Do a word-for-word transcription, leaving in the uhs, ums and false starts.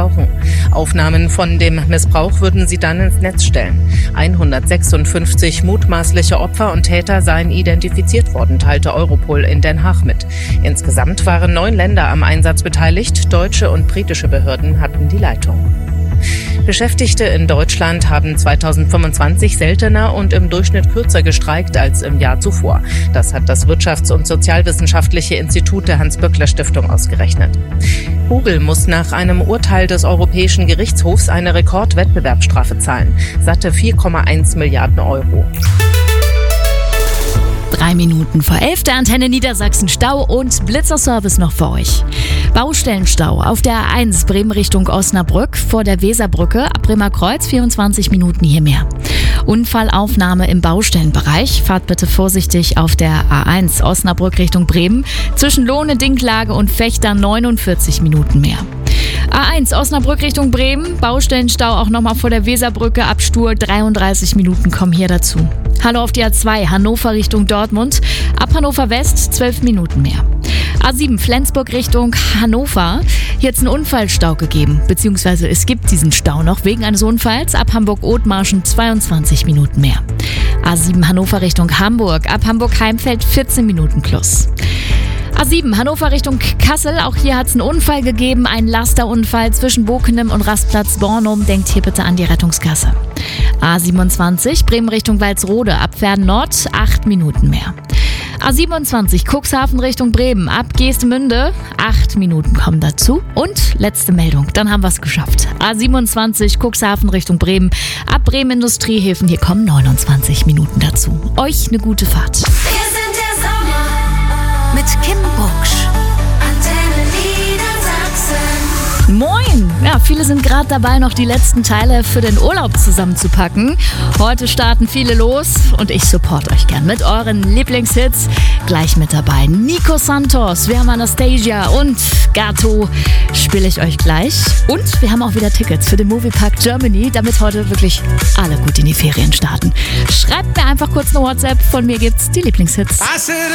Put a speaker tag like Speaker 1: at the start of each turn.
Speaker 1: missbrauchen. Aufnahmen von dem Missbrauch würden sie dann ins Netz stellen. hundertsechsundfünfzig mutmaßliche Opfer und Täter seien identifiziert worden, teilte Europol in Den Haag mit. Insgesamt waren neun Länder am Einsatz beteiligt. Deutsche und britische Behörden hatten die Leitung. Beschäftigte in Deutschland haben zweitausendfünfundzwanzig seltener und im Durchschnitt kürzer gestreikt als im Jahr zuvor. Das hat das Wirtschafts- und Sozialwissenschaftliche Institut der Hans-Böckler-Stiftung ausgerechnet. Google muss nach einem Urteil des Europäischen Gerichtshofs eine Rekordwettbewerbsstrafe zahlen. Satte vier Komma eins Milliarden Euro.
Speaker 2: Drei Minuten vor elf, der Antenne Niedersachsen Stau und Blitzerservice noch für euch. Baustellenstau auf der A eins Bremen Richtung Osnabrück vor der Weserbrücke ab Bremer Kreuz, vierundzwanzig Minuten hier mehr. Unfallaufnahme im Baustellenbereich. Fahrt bitte vorsichtig auf der A eins Osnabrück Richtung Bremen. Zwischen Lohne, Dinklage und Fechter neunundvierzig Minuten mehr. A eins Osnabrück Richtung Bremen, Baustellenstau auch nochmal vor der Weserbrücke ab Stur, dreiunddreißig Minuten kommen hier dazu. Hallo auf die A zwei, Hannover Richtung Dortmund, ab Hannover West zwölf Minuten mehr. A sieben Flensburg Richtung Hannover, hier hat es einen Unfallstau gegeben, beziehungsweise es gibt diesen Stau noch wegen eines Unfalls, ab Hamburg-Othmarschen zweiundzwanzig Minuten mehr. A sieben Hannover Richtung Hamburg, ab Hamburg-Heimfeld vierzehn Minuten plus. A sieben Hannover Richtung Kassel, auch hier hat es einen Unfall gegeben, einen Lasterunfall zwischen Bokenem und Rastplatz Bornum, denkt hier bitte an die Rettungskasse. A siebenundzwanzig Bremen Richtung Walsrode, ab Verden Nord acht Minuten mehr. A siebenundzwanzig Cuxhaven Richtung Bremen, ab Geestemünde acht Minuten kommen dazu. Und letzte Meldung, dann haben wir es geschafft. A siebenundzwanzig Cuxhaven Richtung Bremen, ab Bremen Industriehäfen, hier kommen neunundzwanzig Minuten dazu. Euch eine gute Fahrt.
Speaker 3: Wir sind der Sommer mit Kim Bucksch. Antenne Niedersachsen.
Speaker 2: Moin! Ja, viele sind gerade dabei, noch die letzten Teile für den Urlaub zusammenzupacken. Heute starten viele los und ich support euch gern mit euren Lieblingshits. Gleich mit dabei Nico Santos, wir haben Anastasia und Gato spiele ich euch gleich. Und wir haben auch wieder Tickets für den Moviepark Germany, damit heute wirklich alle gut in die Ferien starten. Schreibt mir einfach kurz eine WhatsApp, von mir gibt's die Lieblingshits.